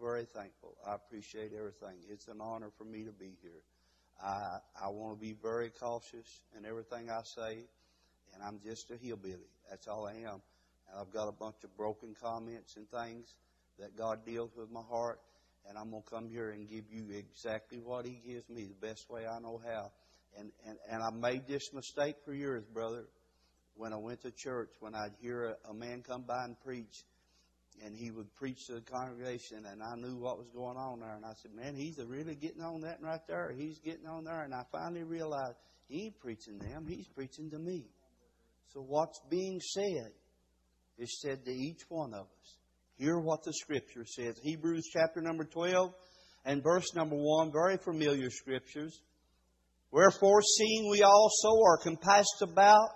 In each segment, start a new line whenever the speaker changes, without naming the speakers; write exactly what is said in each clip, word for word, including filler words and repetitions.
very thankful. I appreciate everything. It's an honor for me to be here. I I want to be very cautious in everything I say, and I'm just a hillbilly. That's all I am. And I've got a bunch of broken comments and things that God deals with my heart, and I'm going to come here and give you exactly what He gives me the best way I know how. And, and, and I made this mistake for years, brother, when I went to church, when I'd hear a, a man come by and preach, and he would preach to the congregation, and I knew what was going on there. And I said, man, he's really getting on that right there. He's getting on there. And I finally realized he ain't preaching them. He's preaching to me. So what's being said is said to each one of us. Hear what the Scripture says. Hebrews chapter number twelve and verse number one, very familiar Scriptures. Wherefore, seeing we also are compassed about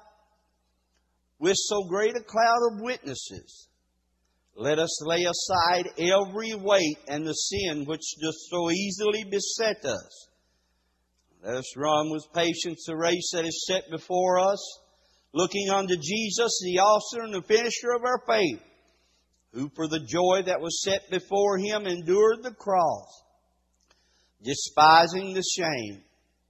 with so great a cloud of witnesses, let us lay aside every weight and the sin which doth so easily beset us. Let us run with patience the race that is set before us, looking unto Jesus, the author and the finisher of our faith, who for the joy that was set before Him endured the cross, despising the shame,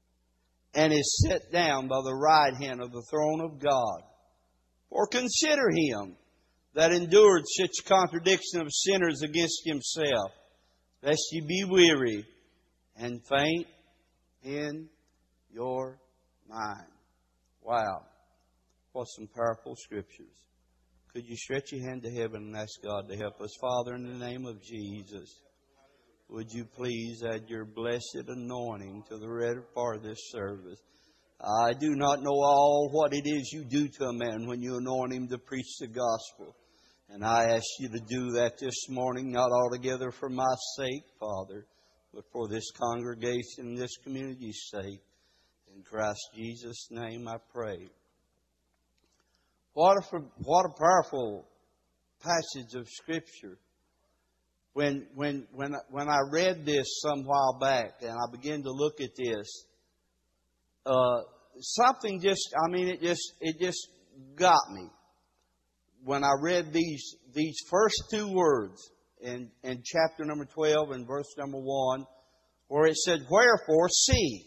and is set down by the right hand of the throne of God. For consider Him that endured such contradiction of sinners against Himself, lest ye be weary and faint in your mind. Wow. What some powerful Scriptures. Could you stretch your hand to heaven and ask God to help us? Father, in the name of Jesus, would you please add your blessed anointing to the red part of this service? I do not know all what it is you do to a man when you anoint him to preach the gospel. And I ask you to do that this morning, not altogether for my sake, Father, but for this congregation and this community's sake. In Christ Jesus' name I pray. What a, what a powerful passage of Scripture. When, when, when, when I read this some while back and I began to look at this, uh, something just, I mean, it just, it just got me. When I read these, these first two words in, in chapter number twelve and verse number one, where it said, wherefore, seeing.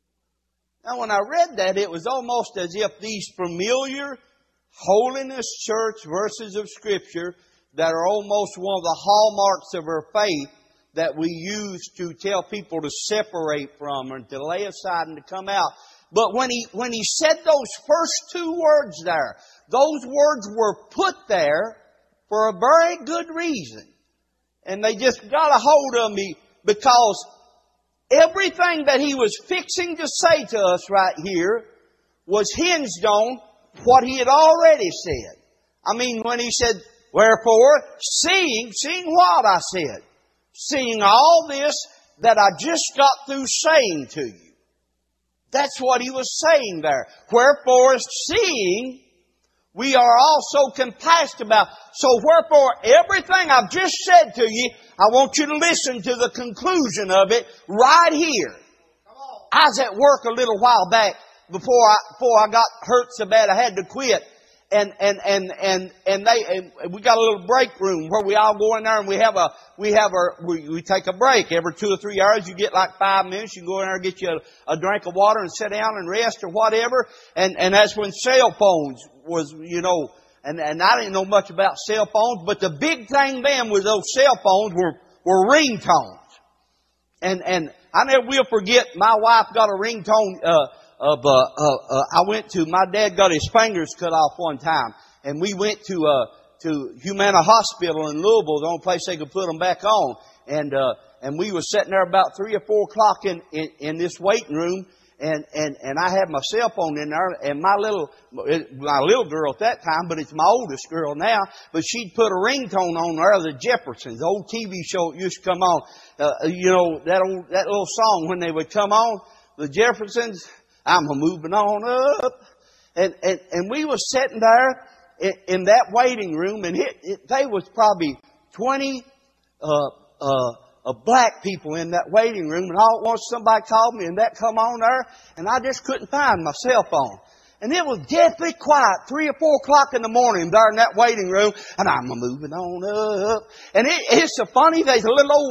Now, when I read that, it was almost as if these familiar holiness church verses of Scripture that are almost one of the hallmarks of our faith that we use to tell people to separate from and to lay aside and to come out. But when he, when he said those first two words there, those words were put there for a very good reason. And they just got a hold of me because everything that he was fixing to say to us right here was hinged on what he had already said. I mean, when he said, wherefore, seeing, seeing what I said? Seeing all this that I just got through saying to you. That's what he was saying there. Wherefore, seeing, we are also compassed about. So wherefore, everything I've just said to you, I want you to listen to the conclusion of it right here. I was at work a little while back before I, before I got hurt so bad I had to quit. And, and, and, and, and they, and we got a little break room where we all go in there and we have a, we have a, we, we take a break every two or three hours. You get like five minutes. You go in there and get you a, a drink of water and sit down and rest or whatever. And, and that's when cell phones was, you know, and, and I didn't know much about cell phones, but the big thing then was those cell phones were, were ringtones. And, and I never will forget my wife got a ringtone, uh, Of, uh, uh, uh, I went to, my dad got his fingers cut off one time, and we went to, uh, to Humana Hospital in Louisville, the only place they could put them back on. And, uh, and we were sitting there about three or four o'clock in, in, in this waiting room, and, and, and I had my cell phone in there, and my little, my little girl at that time, but it's my oldest girl now, but she'd put a ringtone on there, the Jeffersons, the old T V show that used to come on, uh, you know, that old, that little song when they would come on, the Jeffersons, I'm moving on up. And, and, and we was sitting there in, in that waiting room, and it, it, they was probably twenty, uh, uh, uh, black people in that waiting room. And all at once somebody called me and that come on there, and I just couldn't find my cell phone. And it was deathly quiet, three or four o'clock in the morning there in that waiting room, and I'm moving on up. And it, it's so funny, there's a little old